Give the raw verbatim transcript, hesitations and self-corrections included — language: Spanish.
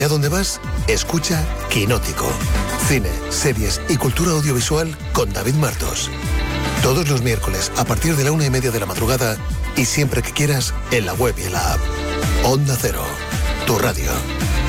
A donde vas, escucha Quinótico. Cine, series y cultura audiovisual con David Martos. Todos los miércoles a partir de la una y media de la madrugada y siempre que quieras en la web y en la app. Onda Cero, tu radio.